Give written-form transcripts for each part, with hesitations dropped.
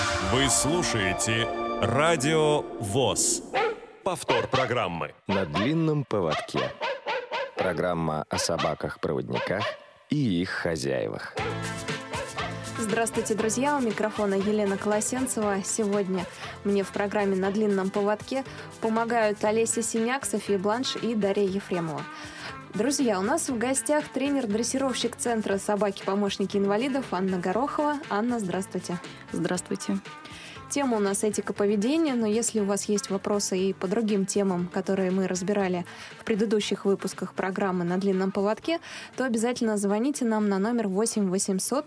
Вы слушаете Радио ВОС. Повтор программы. На длинном поводке. Программа о собаках-проводниках и их хозяевах. Здравствуйте, друзья! У микрофона Елена Колосенцева. Сегодня мне в программе «На длинном поводке» помогают Олеся Синяк, София Бланш и Дарья Ефремова. Друзья, у нас в гостях тренер-дрессировщик Центра «Собаки-помощники инвалидов» Анна Горохова. Анна, здравствуйте. Здравствуйте. Тема у нас этика поведения, но если у вас есть вопросы и по другим темам, которые мы разбирали в предыдущих выпусках программы «На длинном поводке», то обязательно звоните нам на номер 8 800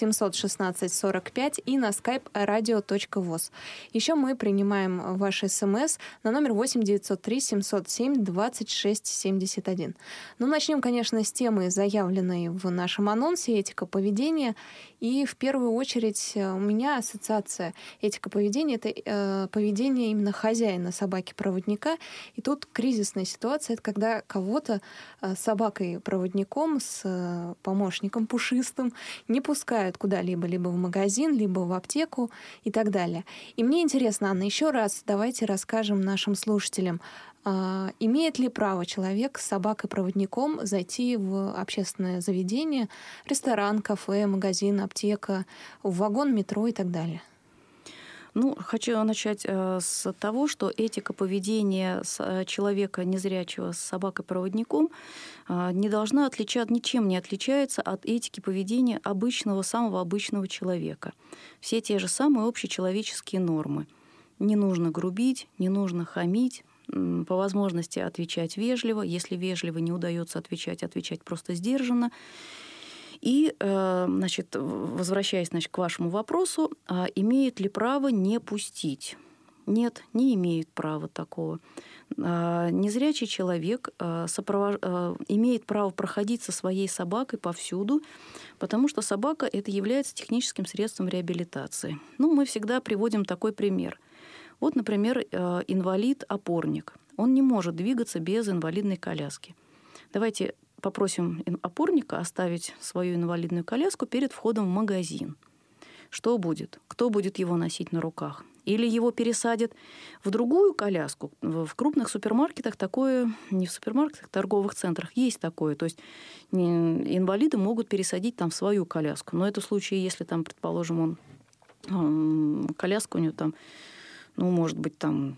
716 45 и на skype radio.voz. Еще мы принимаем ваши смс на номер 8 903 707 26 71. Ну, начнем, конечно, с темы, заявленной в нашем анонсе «Этика поведения». И в первую очередь у меня ассоциация этика поведения — это поведение именно хозяина собаки-проводника. И тут кризисная ситуация — это когда кого-то с собакой-проводником, с помощником пушистым не пускают куда-либо, либо в магазин, либо в аптеку и так далее. И мне интересно, Анна, еще раз давайте расскажем нашим слушателям, имеет ли право человек с собакой-проводником зайти в общественное заведение, ресторан, кафе, магазин, аптека, в вагон метро и так далее? Ну, хочу начать с того, что этика поведения человека незрячего с собакой-проводником не должна ничем не отличается от этики поведения обычного, самого обычного человека. Все те же самые общечеловеческие нормы. Не нужно грубить, не нужно хамить, по возможности отвечать вежливо. Если вежливо не удается отвечать просто сдержанно. И, возвращаясь, к вашему вопросу, имеет ли право не пустить? Нет, не имеют права такого. Незрячий человек имеет право проходить со своей собакой повсюду, потому что собака – это является техническим средством реабилитации. Ну, мы всегда приводим такой пример. Вот, например, инвалид-опорник. Он не может двигаться без инвалидной коляски. Давайте попросим опорника оставить свою инвалидную коляску перед входом в магазин. Что будет? Кто будет его носить на руках? Или его пересадят в другую коляску? В крупных супермаркетах такое, не в супермаркетах, в торговых центрах есть такое. То есть инвалиды могут пересадить там в свою коляску. Но это в случае, если там, предположим, коляска у него там, может быть, там,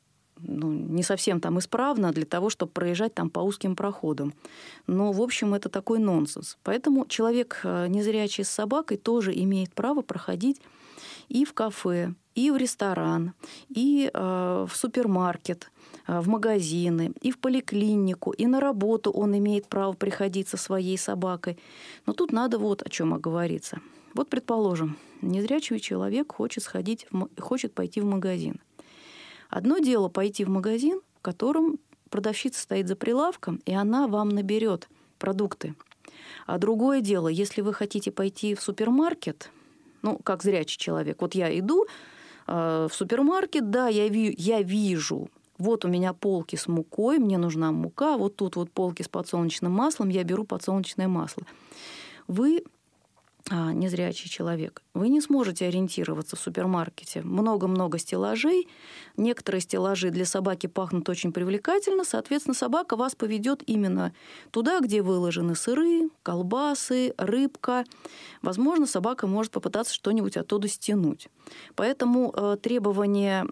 не совсем там исправно для того, чтобы проезжать там по узким проходам. Но, в общем, это такой нонсенс. Поэтому человек, незрячий с собакой, тоже имеет право проходить и в кафе, и в ресторан, и в супермаркет, в магазины, и в поликлинику, и на работу он имеет право приходить со своей собакой. Но тут надо вот о чем оговориться. Вот, предположим, незрячий человек хочет пойти в магазин. Одно дело пойти в магазин, в котором продавщица стоит за прилавком, и она вам наберет продукты. А другое дело, если вы хотите пойти в супермаркет, как зрячий человек, вот я иду в супермаркет, да, я вижу, вот у меня полки с мукой, мне нужна мука, вот тут вот полки с подсолнечным маслом, я беру подсолнечное масло. Вы, незрячий человек, вы не сможете ориентироваться в супермаркете. Много-много стеллажей. Некоторые стеллажи для собаки пахнут очень привлекательно. Соответственно, собака вас поведет именно туда, где выложены сыры, колбасы, рыбка. Возможно, собака может попытаться что-нибудь оттуда стянуть. Поэтому требования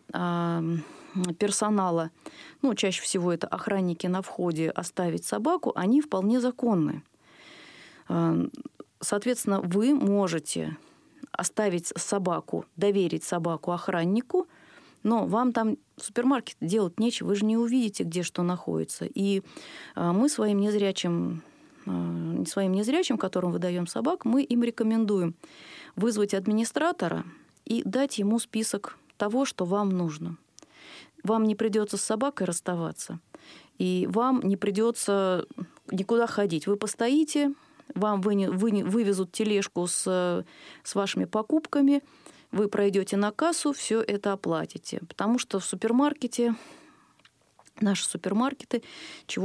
персонала, чаще всего это охранники на входе, оставить собаку, они вполне законны. Соответственно, вы можете оставить собаку, доверить собаку охраннику, но вам там в супермаркете делать нечего, вы же не увидите, где что находится. И мы своим незрячим, которым выдаем собак, мы им рекомендуем вызвать администратора и дать ему список того, что вам нужно. Вам не придется с собакой расставаться, и вам не придется никуда ходить. Вы постоите, вам вывезут тележку с вашими покупками, вы пройдете на кассу, все это оплатите. Потому что в супермаркете, наши супермаркеты, чего